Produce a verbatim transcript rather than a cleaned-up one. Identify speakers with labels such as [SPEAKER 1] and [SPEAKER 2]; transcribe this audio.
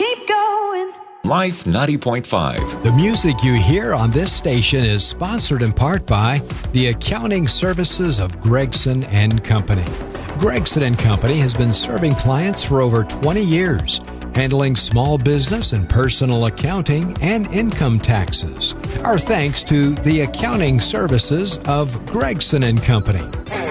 [SPEAKER 1] keep going.
[SPEAKER 2] Life ninety point five.
[SPEAKER 3] The music you hear on this station is sponsored in part by the accounting services of Gregson and Company. Gregson and Company has been serving clients for over twenty years, handling small business and personal accounting and income taxes. Our thanks to the accounting services of Gregson and Company.